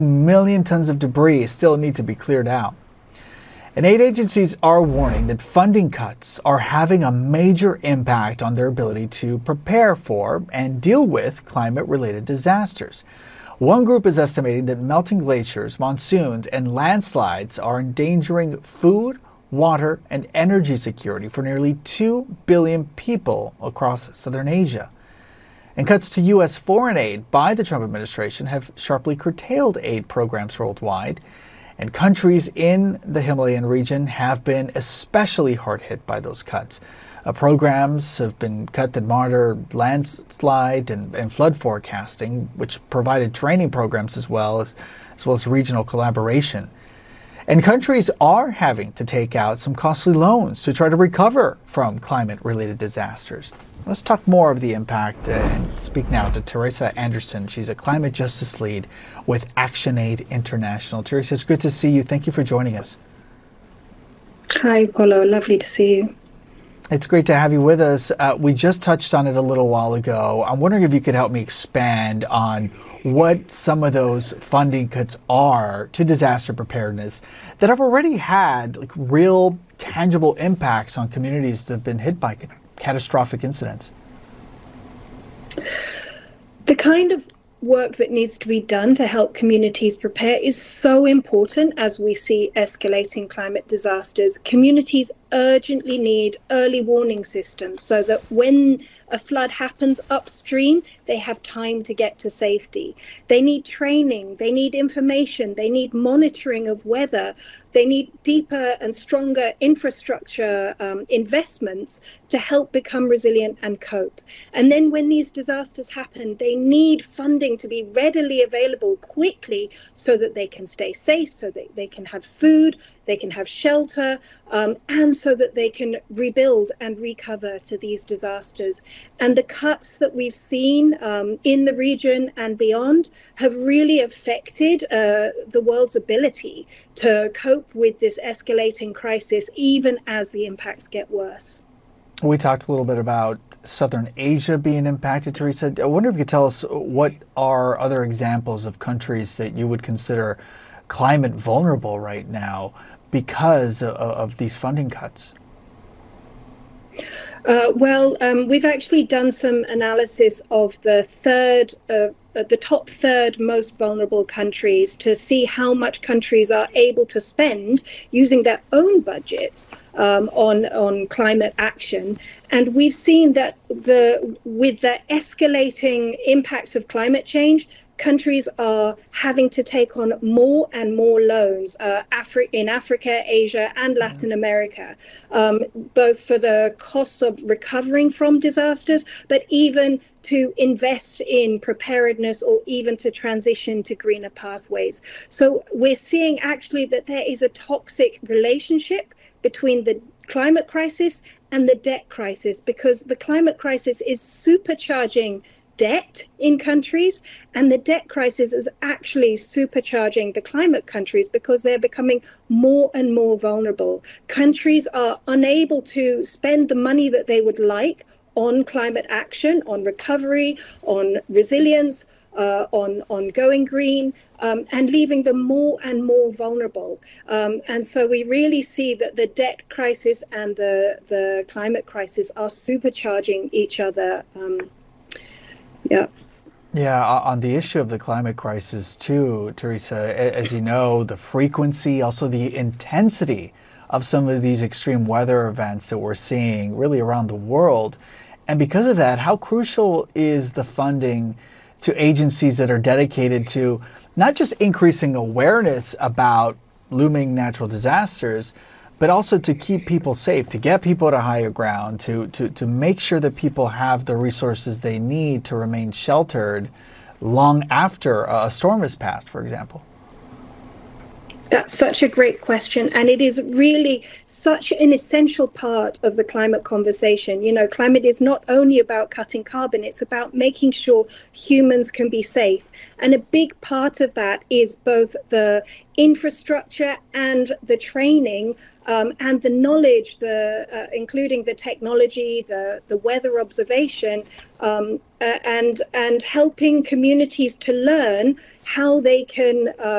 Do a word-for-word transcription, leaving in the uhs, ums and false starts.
Million tons of debris still need to be cleared out. And aid agencies are warning that funding cuts are having a major impact on their ability to prepare for and deal with climate-related disasters. One group is estimating that melting glaciers, monsoons, and landslides are endangering food, water, and energy security for nearly two billion people across southern Asia. And cuts to U S foreign aid by the Trump administration have sharply curtailed aid programs worldwide. And countries in the Himalayan region have been especially hard hit by those cuts. Uh, programs have been cut that monitor landslide and, and flood forecasting, which provided training programs as well as, as well as regional collaboration. And countries are having to take out some costly loans to try to recover from climate-related disasters. Let's talk more of the impact and speak now to Teresa Anderson. She's a climate justice lead with ActionAid International. Teresa, it's good to see you. Thank you for joining us. Hi, Paulo. Lovely to see you. It's great to have you with us. Uh, we just touched on it a little while ago. I'm wondering if you could help me expand on what some of those funding cuts are to disaster preparedness that have already had like, real tangible impacts on communities that have been hit by catastrophic incidents. The kind of work that needs to be done to help communities prepare is so important as we see escalating climate disasters. Communities urgently need early warning systems so that when a flood happens upstream, they have time to get to safety. They need training, they need information, they need monitoring of weather, they need deeper and stronger infrastructure um, investments to help become resilient and cope. And then when these disasters happen, they need funding to be readily available quickly so that they can stay safe, so that they can have food, they can have shelter, um, and so that they can rebuild and recover to these disasters. And the cuts that we've seen um, in the region and beyond have really affected uh, the world's ability to cope with this escalating crisis, even as the impacts get worse. We talked a little bit about Southern Asia being impacted, Teresa. I wonder if you could tell us what are other examples of countries that you would consider climate vulnerable right now because of, of these funding cuts. Uh, well, um, we've actually done some analysis of the third, uh, uh, the top third most vulnerable countries to see how much countries are able to spend using their own budgets um, on on climate action, and we've seen that the with the escalating impacts of climate change, countries are having to take on more and more loans uh, Afri- in Africa, Asia, and Latin America, um, both for the costs of recovering from disasters, but even to invest in preparedness or even to transition to greener pathways. So we're seeing actually that there is a toxic relationship between the climate crisis and the debt crisis, because the climate crisis is supercharging debt in countries, and the debt crisis is actually supercharging the climate countries because they're becoming more and more vulnerable. Countries are unable to spend the money that they would like on climate action, on recovery, on resilience, uh, on, on going green, um, and leaving them more and more vulnerable. Um, and so we really see that the debt crisis and the, the climate crisis are supercharging each other. Um, yeah. Yeah, on the issue of the climate crisis too, Teresa, as you know, the frequency, also the intensity of some of these extreme weather events that we're seeing really around the world. And because of that, how crucial is the funding to agencies that are dedicated to not just increasing awareness about looming natural disasters, but also to keep people safe, to get people to higher ground, to, to, to make sure that people have the resources they need to remain sheltered long after a storm has passed, for example? That's such a great question. And it is really such an essential part of the climate conversation. You know, climate is not only about cutting carbon, it's about making sure humans can be safe. And a big part of that is both the infrastructure and the training um, and the knowledge, the uh, including the technology, the, the weather observation, um, uh, and, and helping communities to learn how they can uh,